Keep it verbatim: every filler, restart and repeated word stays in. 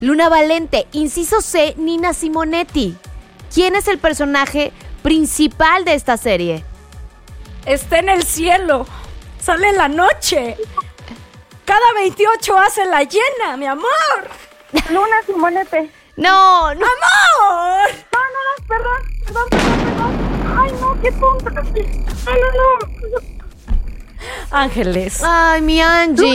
Luna Valente, inciso C, Nina Simonetti. ¿Quién es el personaje principal de esta serie? Está en el cielo, sale en la noche. Cada veintiocho hace la llena, mi amor. Luna Simonete. No, no. ¡Amor! No, no, no, perdón, perdón, perdón, perdón. Ay, no, qué tonta. No, no, no. Ángeles. Ay, mi Angie.